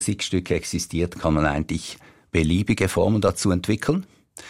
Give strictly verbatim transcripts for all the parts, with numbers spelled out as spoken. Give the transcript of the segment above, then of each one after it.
Musikstück existiert, kann man eigentlich beliebige Formen dazu entwickeln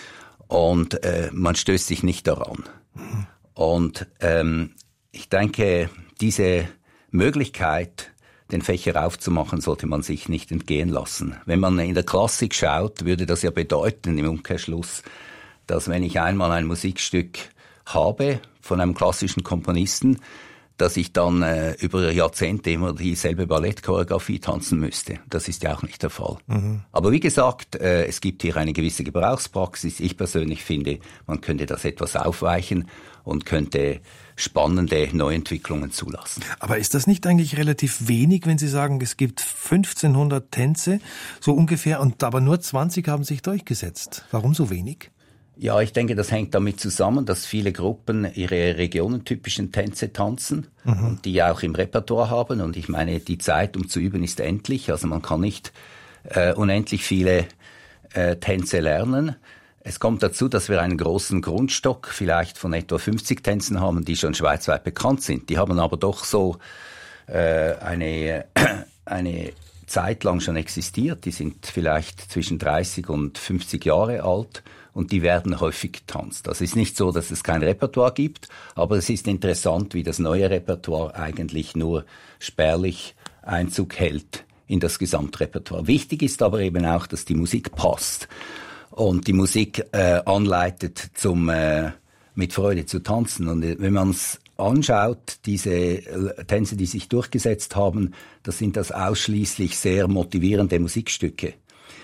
und äh, man stößt sich nicht daran. Mhm. Und ähm, ich denke, diese Möglichkeit, den Fächer aufzumachen, sollte man sich nicht entgehen lassen. Wenn man in der Klassik schaut, würde das ja bedeuten im Umkehrschluss, dass wenn ich einmal ein Musikstück habe von einem klassischen Komponisten, dass ich dann äh, über Jahrzehnte immer dieselbe Ballettchoreografie tanzen müsste. Das ist ja auch nicht der Fall. Mhm. Aber wie gesagt, äh, es gibt hier eine gewisse Gebrauchspraxis. Ich persönlich finde, man könnte das etwas aufweichen und könnte spannende Neuentwicklungen zulassen. Aber ist das nicht eigentlich relativ wenig, wenn Sie sagen, es gibt fünfzehnhundert Tänze, so ungefähr, und aber nur zwanzig haben sich durchgesetzt? Warum so wenig? Ja, ich denke, das hängt damit zusammen, dass viele Gruppen ihre regionentypischen Tänze tanzen mhm. und die auch im Repertoire haben. Und ich meine, die Zeit, um zu üben, ist endlich. Also man kann nicht äh, unendlich viele äh, Tänze lernen. Es kommt dazu, dass wir einen großen Grundstock vielleicht von etwa fünfzig Tänzen haben, die schon schweizweit bekannt sind. Die haben aber doch so äh, eine, eine Zeit lang schon existiert. Die sind vielleicht zwischen dreißig und fünfzig Jahre alt. Und die werden häufig getanzt. Das ist nicht so, dass es kein Repertoire gibt, aber es ist interessant, wie das neue Repertoire eigentlich nur spärlich Einzug hält in das Gesamtrepertoire. Wichtig ist aber eben auch, dass die Musik passt und die Musik äh, anleitet, zum äh, mit Freude zu tanzen. Und wenn man es anschaut, diese Tänze, die sich durchgesetzt haben, das sind das ausschließlich sehr motivierende Musikstücke.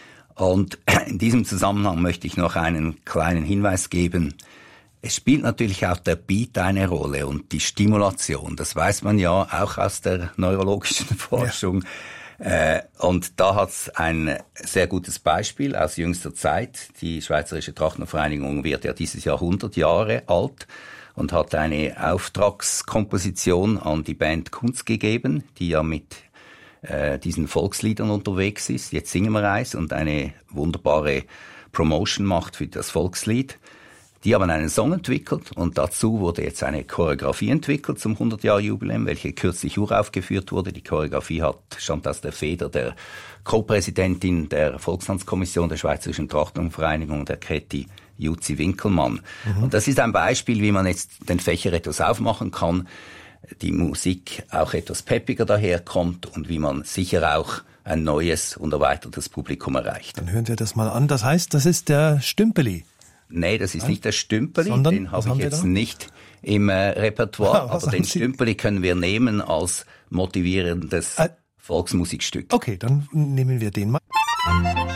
Und in diesem Zusammenhang möchte ich noch einen kleinen Hinweis geben. Es spielt natürlich auch der Beat eine Rolle und die Stimulation. Das weiß man ja auch aus der neurologischen Forschung. Ja. Äh, und da hat es ein sehr gutes Beispiel aus jüngster Zeit. Die Schweizerische Trachtnervereinigung wird ja dieses Jahr hundert Jahre alt und hat eine Auftragskomposition an die Band Kunst gegeben, die ja mit diesen Volksliedern unterwegs ist, jetzt singen wir eins, und eine wunderbare Promotion macht für das Volkslied. Die haben einen Song entwickelt und dazu wurde jetzt eine Choreografie entwickelt zum hundert-Jahr-Jubiläum, welche kürzlich uraufgeführt wurde. Die Choreografie hat, stammt aus der Feder der Co-Präsidentin der Volkstanzkommission der Schweizerischen Trachtnervereinigung, der Käthi Juzi-Winkelmann. Mhm. Und das ist ein Beispiel, wie man jetzt den Fächer etwas aufmachen kann, die Musik auch etwas peppiger daherkommt und wie man sicher auch ein neues und erweitertes Publikum erreicht. Dann hören wir das mal an. Das heißt, das ist der Stümpeli. Nee, das ist Nein. nicht der Stümpeli, Sondern, den habe ich jetzt da? nicht im äh, Repertoire, aber den Sie? Stümpeli können wir nehmen als motivierendes äh, Volksmusikstück. Okay, dann nehmen wir den mal.